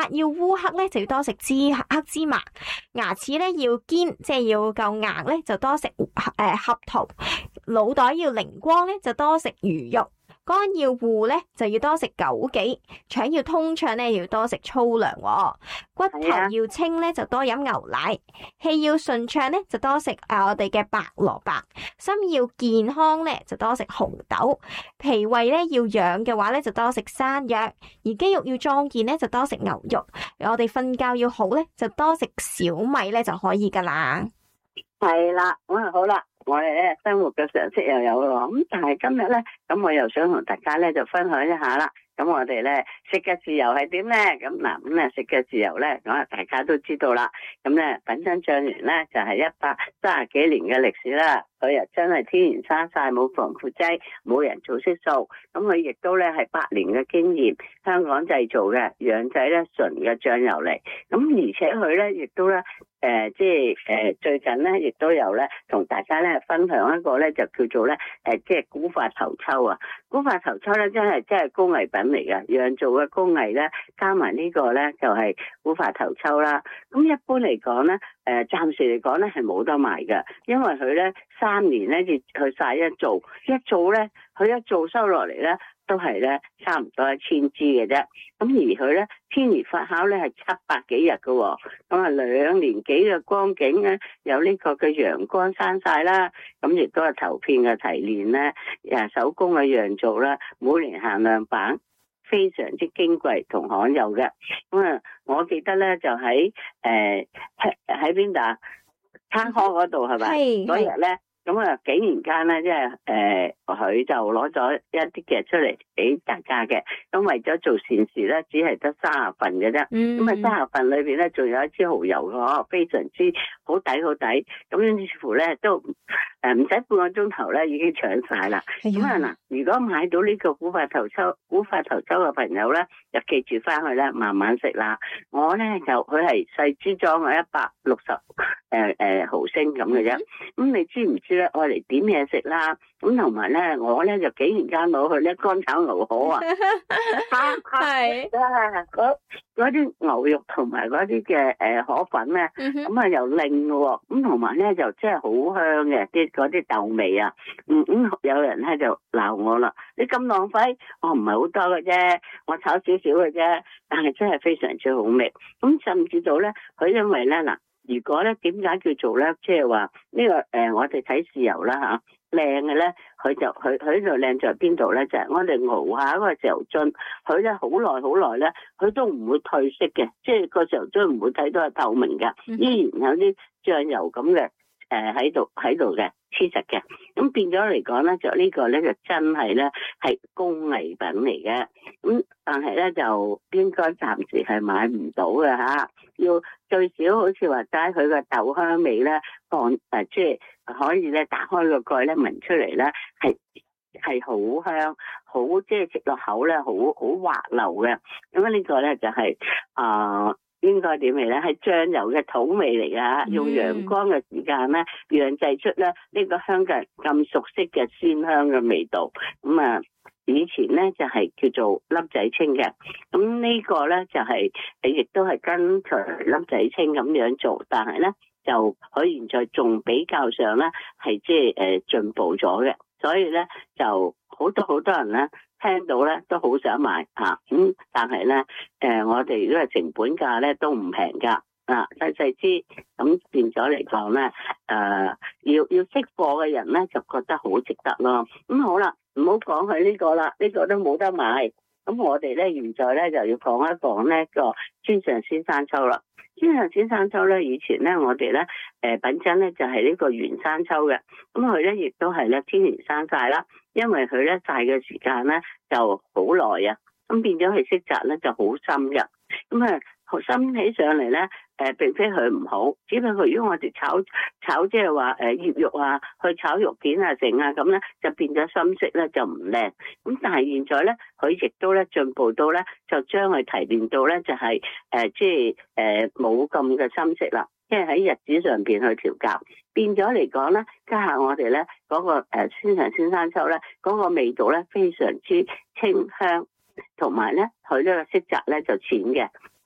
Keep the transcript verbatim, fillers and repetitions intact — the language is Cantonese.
要烏黑咧就要多食芝黑芝麻，牙齒咧要堅，即係要夠硬咧就多食誒合桃，腦袋要靈光咧就多食魚肉，肝要護咧就要多食枸杞，腸要通暢咧要多食粗糧，骨頭要清咧就多飲牛奶，氣要順暢咧就多食誒我哋嘅白蘿蔔，心要健康咧就多食紅豆，脾胃咧要養嘅話咧就多食山藥，而肌肉要壯健咧就多食牛肉，我哋瞓覺要好咧就多食小米咧就可以噶啦。 係啦，咁啊好啦，我哋咧生活嘅常識又有咯，咁但係今日咧，咁我又想同大家咧就分享一下啦。咁我哋咧食嘅豉油係點咧？咁嗱，咁咧食嘅豉油咧，咁啊大家都知道啦。咁咧品珍醬園咧就係一百三十幾年嘅歷史啦。佢又真係天然生晒，冇防腐劑，冇人造色素。咁佢亦都咧係百年嘅經驗，香港製造嘅，釀製咧純嘅醬油嚟。咁而且佢咧亦都咧。誒、呃，即係誒、呃，最近咧，亦都有咧，同大家咧分享一個咧，就叫做咧，誒、呃，即係古法頭抽啊！古法頭抽咧，真係真係工藝品嚟噶，釀造嘅工藝咧，加埋呢個咧，就係、是、古法頭抽啦。咁一般嚟講咧，誒、呃，暫時嚟講咧係冇得賣噶，因為佢咧三年咧至去晒一做，一做咧，佢一做收落嚟咧。都係咧差唔多一千支嘅啫，咁而佢咧天然發酵咧係七百幾日嘅，咁啊兩年幾嘅光景咧，有呢個嘅陽光生晒啦，咁亦都係頭片嘅提煉咧，誒手工嘅釀造啦，每年限量版，非常之矜貴同罕有嘅。咁啊，我記得咧就喺誒喺喺邊度啊？餐康嗰度係咪？嗰日咧。咁啊，幾年間咧，即係誒，佢、呃、就攞咗一啲嘅出嚟俾大家嘅。咁為咗做善事咧，只係得三十份嘅啫。咁啊、嗯，三十份裏邊咧，仲有一支蠔油嘅，非常之好抵好抵。咁於是乎咧，都誒唔使半個鐘頭咧，已經搶晒啦。咁啊嗱，如果買到呢個古法頭抽、古法頭抽嘅朋友咧，就記住翻去咧，慢慢食啦。我咧就佢係細支裝嘅，一百六十誒誒毫升咁嘅啫。咁、嗯、你知唔知？我嚟點嘢食啦，咁同埋咧，我咧就幾年間攞去咧乾炒牛河啊，係嗰嗰啲牛肉同埋嗰啲嘅誒河粉咧，咁啊又靚嘅，咁同埋咧就真係好香嘅啲嗰啲豆味啊，嗯嗯，有人咧就鬧我啦，你咁浪費，我唔係好多嘅啫，我炒少少嘅啫，但係真係非常之好味，咁甚至到咧，佢因為咧嗱。如果咧點解叫做咧，即係話呢個誒、呃，我哋睇豉油啦吓，靚嘅咧，佢就佢佢呢度靚在邊度咧？就係、是、我哋熬下嗰個豉油樽，佢咧好耐好耐咧，佢都唔會褪色嘅，即係個豉油樽唔會睇到係透明嘅，依然有啲醬油咁嘅誒喺度喺度嘅黐實嘅，咁變咗嚟講咧，就呢個咧就真係咧係工藝品嚟嘅，咁但係咧就應該暫時係買唔到嘅吓，要最少好似話齋佢個豆香味咧放誒，即係可以咧打開個蓋咧聞出嚟咧係係好香，好即係食落口咧好好滑溜嘅，咁啊呢個咧就係、是、啊。呃應該點嚟咧？係醬油嘅土味嚟噶，用陽光嘅時間咧，釀製出咧呢個香港人咁熟悉嘅鮮香嘅味道。咁啊，以前咧就係叫做粒仔清嘅，咁呢個咧就係誒，亦都係跟隨粒仔清咁樣做，但係咧就佢現在仲比較上咧係即係誒進步咗嘅，所以咧就好多好多人咧。聽到咧都好想買吓，咁、嗯、但係咧，誒、呃，我哋呢個成本價咧都唔平噶，啊，細細支，咁變咗嚟講咧，誒、呃，要要識貨嘅人咧就覺得好值得咯。咁、嗯、好啦，唔好講佢呢個啦，呢、這個都冇得買。咁我哋咧現在咧就要講一講呢個專上仙山抽啦。專上仙山抽咧，以前咧我哋咧，誒，品珍咧就係呢個原山抽嘅，咁佢咧亦都係咧天然生晒啦，因為佢咧曬嘅時間咧就好耐啊，咁變咗佢色澤咧就好深嘅，咁啊深起上嚟咧，誒，並非佢唔好，只不過如果我哋炒炒即係話誒醃肉啊，去炒肉片啊成啊咁咧，就變咗深色咧就唔靚，咁但係現在咧佢亦都咧進步到咧，就將佢提煉到咧就係誒即係誒冇咁嘅深色啦，即係喺日子上邊去調校，變咗嚟講咧，家下我哋咧嗰個誒專上仙山抽咧嗰個味道咧非常之清香，同埋咧佢呢個色澤咧就淺嘅。